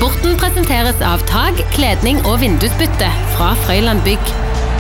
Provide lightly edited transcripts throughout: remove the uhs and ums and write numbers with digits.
Sporten presenteres av tag, kledning og vindusbytte fra Frøyland Bygg.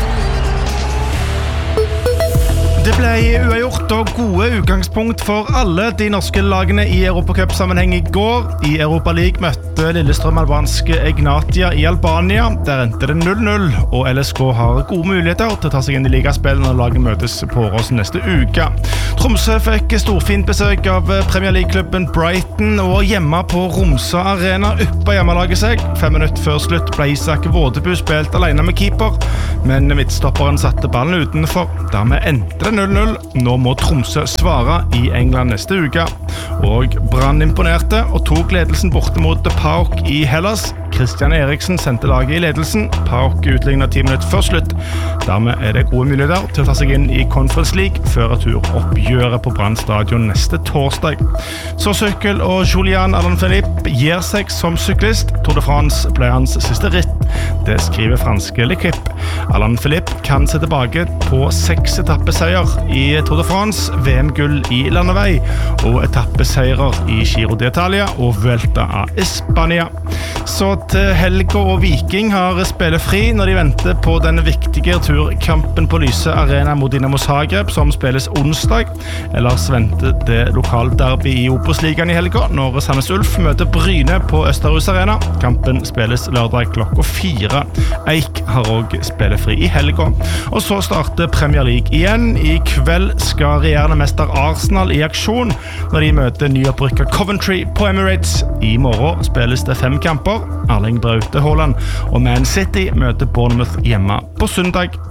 Det ble uavgjort og gode utgangspunkt for alle de norske lagene i Europacup-sammenheng i går. I Europa League møtte Lillestrøm-albanske Egnatia i Albania. Der endte det 0-0, og LSK har gode muligheter til å ta seg inn i ligaspillet når laget møtes på Åråsen neste uke. Tromsø fikk storfint besøk av Premier League-klubben Brighton, og hjemme på Romsa Arena uppa hjemmelaget seg. 5 minutter før slutt ble Isak Vådeby spilt alene med keeper, men midtstopperen satte ballen utenfor. Dermed endte det 0-0. Nå må Tromsø svare i England neste uke. Og Brann imponerte og tok ledelsen borte mot PAOK i Hellas. Christian Eriksen sendte laget i ledelsen. PAOK utlignet 10 minutter før slutt. Dermed det gode muligheter til å ta seg inn i Conference League før returoppgjøret på Brann stadion neste torsdag. Så sykkel og Julian Alaphilippe gir seg som syklist. Tour de France ble hans siste ritt. Det skriver franske L'Equipe. Alaphilippe kan se tilbake på 6 etappeseier i Tour de France, VM-gull i landevei og etappeseirer i Giro d'Italia og Vuelta a España. Så til Helga og Viking har spillet fri når de venter på den viktige turkampen på Lyse Arena mot Dinamo Zagreb som spilles onsdag. Ellers venter det lokalderby i Obos-ligaen i helga når Sandnes Ulf møter Bryne på Østerhus Arena. Kampen spilles lørdag klokka 4. Eik har også spillet fri i helga. Og så starter Premier League igjen. I kveld skal regjerende mester Arsenal i aksjon når de møter nyopprykket Coventry på Emirates. I morgen spilles det 5 kamper. Erling Braute Haaland og Man City møter Bournemouth hjemme på søndag.